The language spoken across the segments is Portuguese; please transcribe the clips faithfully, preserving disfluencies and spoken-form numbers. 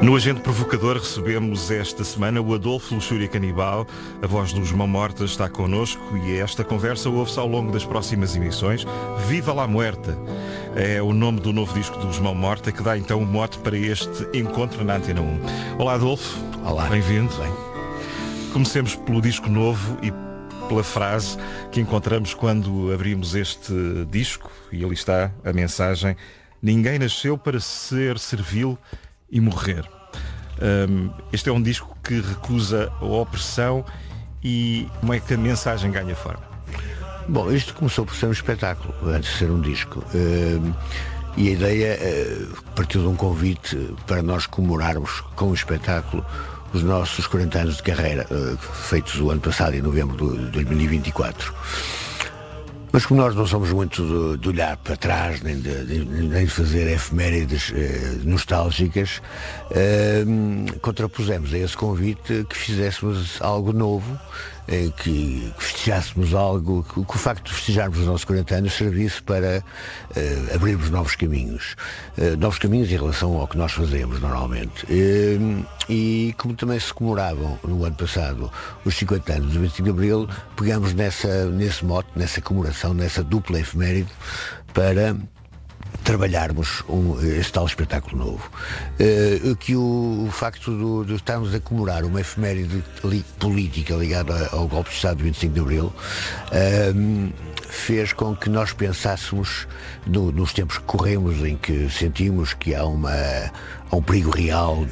No Agente Provocador recebemos esta semana o Adolfo Luxúria Canibal, a voz dos Mão Morta está connosco e esta conversa ouve-se ao longo das próximas emissões. Viva la Muerta é o nome do novo disco dos Mão Morta, que dá então o mote para este encontro na Antena um. Olá Adolfo. Olá. Bem-vindo. Bem. Comecemos pelo disco novo e pela frase que encontramos quando abrimos este disco, e ali está a mensagem: ninguém nasceu para ser servil e morrer. Um, este é um disco que recusa a opressão. E como é que a mensagem ganha forma? Bom, isto começou por ser um espetáculo antes de ser um disco, uh, e a ideia uh, partiu de um convite para nós comemorarmos com o espetáculo os nossos quarenta anos de carreira, uh, feitos o ano passado, em novembro de dois mil e vinte e quatro. Mas como nós não somos muito de, de olhar para trás, nem de, de, nem de fazer efemérides eh, nostálgicas, eh, contrapusemos a esse convite que fizéssemos algo novo, eh, que, que festejássemos algo, que, que o facto de festejarmos os nossos quarenta anos servisse para eh, abrirmos novos caminhos. Eh, novos caminhos em relação ao que nós fazemos normalmente. Eh, e como também se comemoravam no ano passado os cinquenta anos do vinte e cinco de Abril, pegamos nessa, nesse mote, nessa comemoração, nessa dupla efeméride, para trabalharmos um, este tal espetáculo novo. Uh, que o, o facto do, de estarmos a comemorar uma efeméride li, política ligada ao golpe de Estado de vinte e cinco de Abril uh, fez com que nós pensássemos no, nos tempos que corremos, em que sentimos que há, uma, há um perigo real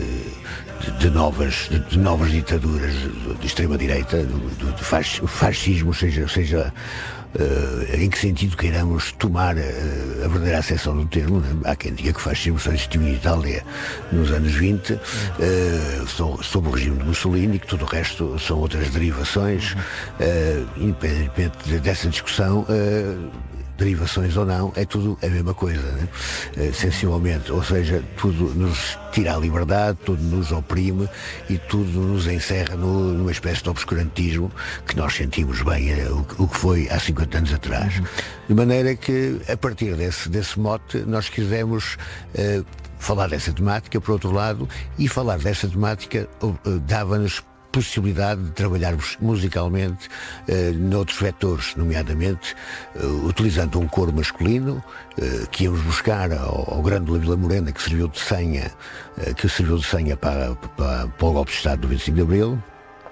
de, de, de, novas, de, de novas ditaduras de, de extrema-direita, do, do fascismo, seja, seja Uh, em que sentido queiramos tomar uh, a verdadeira acessão do termo, né? Há quem diga que o fascismo só existiu em Itália nos anos vinte, uh, sob, sob o regime de Mussolini, que tudo o resto são outras derivações, uh, independente dessa discussão. Uh, derivações ou não, é tudo a mesma coisa, né? Uh, sensivelmente, ou seja, tudo nos tira a liberdade, tudo nos oprime e tudo nos encerra no, numa espécie de obscurantismo que nós sentimos bem uh, o, o que foi há cinquenta anos atrás. Uhum. De maneira que, a partir desse, desse mote, nós quisemos uh, falar dessa temática, por outro lado, e falar dessa temática uh, dava-nos possibilidade de trabalharmos musicalmente uh, noutros vetores, nomeadamente uh, utilizando um coro masculino uh, que íamos buscar ao, ao grande Vila Morena, que serviu de senha, uh, que serviu de senha para, para, para o golpe de Estado do vinte e cinco de Abril.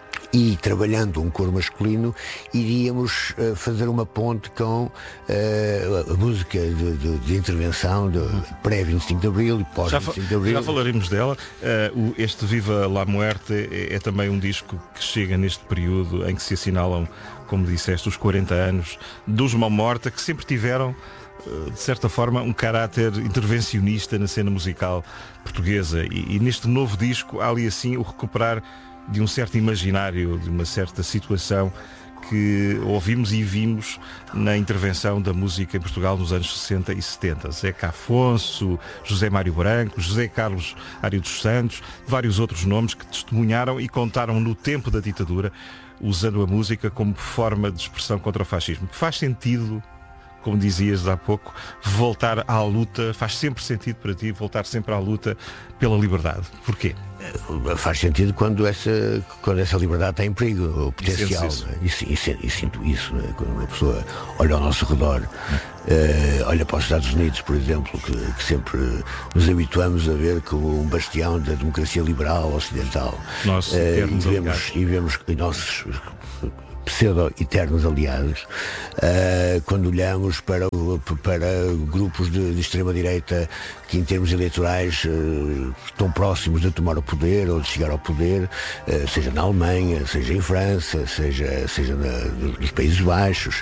E trabalhando um coro masculino, iríamos uh, fazer uma ponte com uh, a música de, de, de intervenção de pré-vinte e cinco de Abril e pós-vinte e cinco de Abril. Já falaremos dela. Uh, o, este Viva la Muerte é, é também um disco que chega neste período em que se assinalam, como disseste, os quarenta anos dos Mão Morta, que sempre tiveram, uh, de certa forma, um caráter intervencionista na cena musical portuguesa. E, e neste novo disco há ali assim o recuperar de um certo imaginário, de uma certa situação que ouvimos e vimos na intervenção da música em Portugal nos anos sessenta e setenta. Zeca Afonso, José Mário Branco, José Carlos Ário dos Santos, vários outros nomes que testemunharam e contaram no tempo da ditadura, usando a música como forma de expressão contra o fascismo. Faz sentido, como dizias há pouco, voltar à luta? Faz sempre sentido para ti voltar sempre à luta pela liberdade? Porquê? Faz sentido quando essa, quando essa liberdade está em perigo, o potencial. E, e, e, e sinto isso, né? Quando uma pessoa olha ao nosso redor, uh, olha para os Estados Unidos, por exemplo, que, que sempre nos habituamos a ver como um bastião da democracia liberal ocidental. Nosso uh, e vemos, e vemos e nossos pseudo-eternos aliados, uh, quando olhamos para, para grupos de, de extrema-direita que em termos eleitorais uh, estão próximos de tomar o poder ou de chegar ao poder, uh, seja na Alemanha, seja em França, seja, seja na, nos Países Baixos,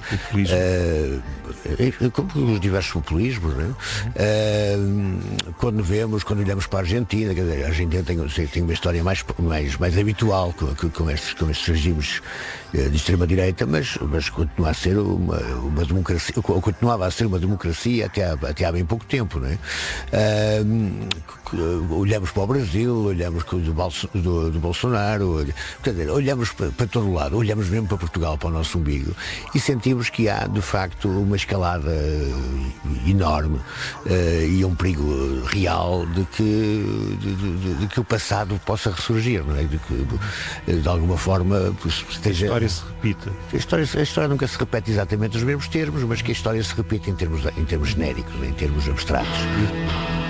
uh, como os diversos populismos, né? uh, quando vemos, quando olhamos para a Argentina, quer dizer, a Argentina tem, tem uma história mais, mais, mais habitual com, com, estes, com estes regimes uh, de extrema-direita, mas, mas continua a ser uma, uma democracia, continuava a ser uma democracia até há, até há bem pouco tempo, né? Uh, olhamos para o Brasil, olhamos do, do, do Bolsonaro, quer dizer, olhamos para, para todo lado, olhamos mesmo para Portugal, para o nosso umbigo, e sentimos que há de facto uma escalada enorme uh, e um perigo real de que, de, de, de que o passado possa ressurgir, não é? De que de alguma forma esteja... A história se repita. A história, a história nunca se repete exatamente nos mesmos termos, mas que a história se repite em termos, em termos genéricos, em termos abstratos.